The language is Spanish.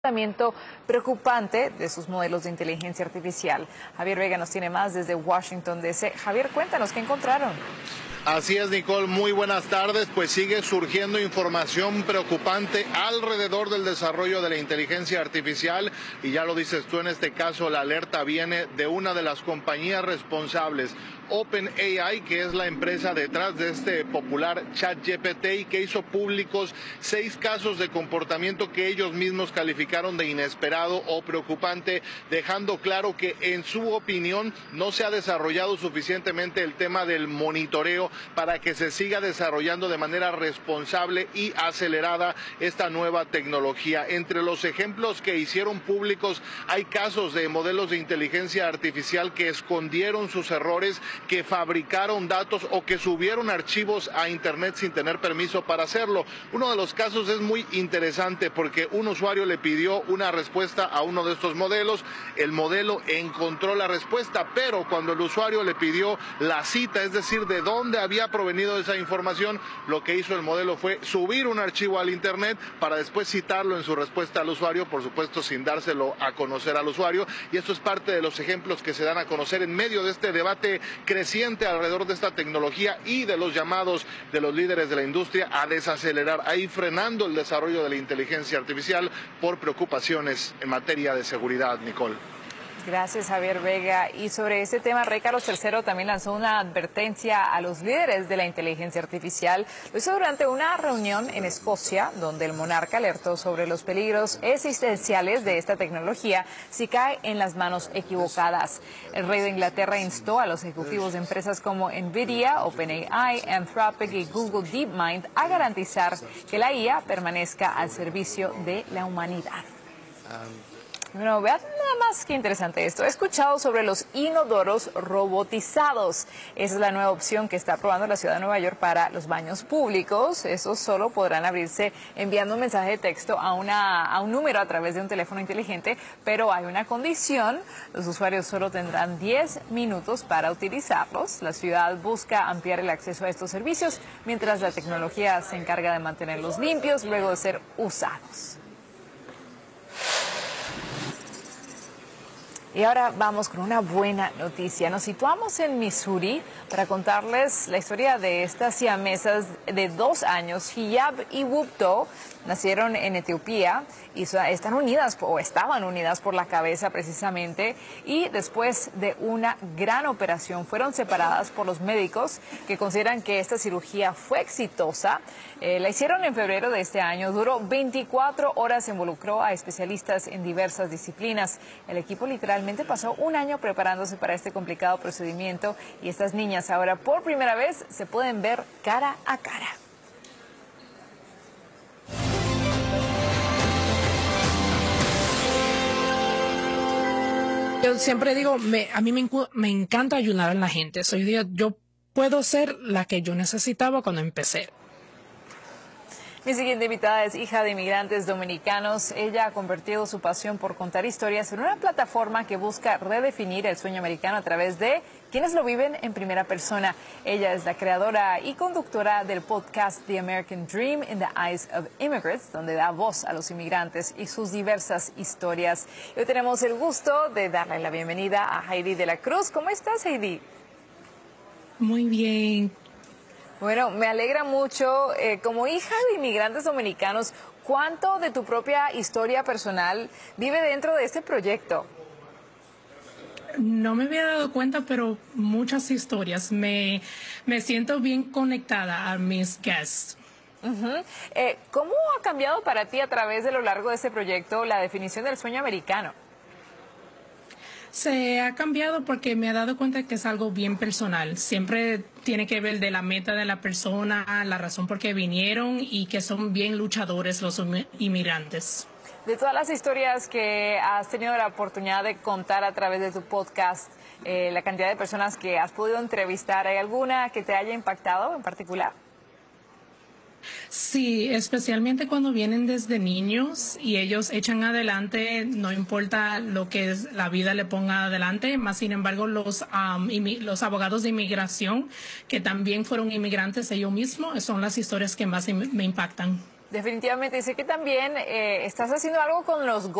Comportamiento preocupante de sus modelos de inteligencia artificial. Javier Vega nos tiene más desde Washington, D.C. Javier, cuéntanos, ¿qué encontraron? Así es, Nicole, muy buenas tardes. Pues sigue surgiendo información preocupante alrededor del desarrollo de la inteligencia artificial y ya lo dices tú, en este caso la alerta viene de una de las compañías responsables, OpenAI, que es la empresa detrás de este popular ChatGPT y que hizo públicos 6 casos de comportamiento que ellos mismos calificaron de inesperado o preocupante, dejando claro que en su opinión no se ha desarrollado suficientemente el tema del monitoreo para que se siga desarrollando de manera responsable y acelerada esta nueva tecnología. Entre los ejemplos que hicieron públicos hay casos de modelos de inteligencia artificial que escondieron sus errores, que fabricaron datos o que subieron archivos a internet sin tener permiso para hacerlo. Uno de los casos es muy interesante porque un usuario le pidió una respuesta a uno de estos modelos, el modelo encontró la respuesta, pero cuando el usuario le pidió la cita, es decir, de dónde había provenido esa información, lo que hizo el modelo fue subir un archivo al internet para después citarlo en su respuesta al usuario, por supuesto sin dárselo a conocer al usuario, y esto es parte de los ejemplos que se dan a conocer en medio de este debate creciente alrededor de esta tecnología y de los llamados de los líderes de la industria a desacelerar, a ir frenando el desarrollo de la inteligencia artificial por preocupaciones en materia de seguridad, Nicole. Gracias, Javier Vega. Y sobre este tema, Rey Carlos III también lanzó una advertencia a los líderes de la inteligencia artificial. Lo hizo durante una reunión en Escocia, donde el monarca alertó sobre los peligros existenciales de esta tecnología si cae en las manos equivocadas. El rey de Inglaterra instó a los ejecutivos de empresas como Nvidia, OpenAI, Anthropic y Google DeepMind a garantizar que la IA permanezca al servicio de la humanidad. Bueno, vean nada más que interesante esto. He escuchado sobre los inodoros robotizados. Esa es la nueva opción que está aprobando la ciudad de Nueva York para los baños públicos. Esos solo podrán abrirse enviando un mensaje de texto a un número a través de un teléfono inteligente, pero hay una condición. Los usuarios solo tendrán 10 minutos para utilizarlos. La ciudad busca ampliar el acceso a estos servicios, mientras la tecnología se encarga de mantenerlos limpios luego de ser usados. Y ahora vamos con una buena noticia. Nos situamos en Missouri para contarles la historia de estas siamesas de 2 años, Hiyab y Wupto. Nacieron en Etiopía y están unidas o estaban unidas por la cabeza precisamente, y después de una gran operación fueron separadas por los médicos que consideran que esta cirugía fue exitosa. La hicieron en febrero de este año, duró 24 horas, involucró a especialistas en diversas disciplinas. El equipo literalmente pasó un año preparándose para este complicado procedimiento y estas niñas ahora por primera vez se pueden ver cara a cara. Yo siempre digo, a mí me encanta ayudar a la gente. Yo puedo ser la que yo necesitaba cuando empecé. Mi siguiente invitada es hija de inmigrantes dominicanos. Ella ha convertido su pasión por contar historias en una plataforma que busca redefinir el sueño americano a través de quienes lo viven en primera persona. Ella es la creadora y conductora del podcast The American Dream in the Eyes of Immigrants, donde da voz a los inmigrantes y sus diversas historias. Hoy tenemos el gusto de darle la bienvenida a Heidi de la Cruz. ¿Cómo estás, Heidi? Muy bien. Bueno, me alegra mucho. Como hija de inmigrantes dominicanos, ¿cuánto de tu propia historia personal vive dentro de este proyecto? No me había dado cuenta, pero muchas historias. Me siento bien conectada a mis guests. ¿Cómo ha cambiado para ti a través de lo largo de este proyecto la definición del sueño americano? Se ha cambiado porque me he dado cuenta que es algo bien personal. Siempre tiene que ver de la meta de la persona, la razón por qué vinieron y que son bien luchadores los inmigrantes. De todas las historias que has tenido la oportunidad de contar a través de tu podcast, la cantidad de personas que has podido entrevistar, ¿hay alguna que te haya impactado en particular? Sí, especialmente cuando vienen desde niños y ellos echan adelante, no importa lo que la vida le ponga adelante, más sin embargo los abogados de inmigración que también fueron inmigrantes ellos mismos, son las historias que más me impactan. Definitivamente. Dice que también estás haciendo algo con los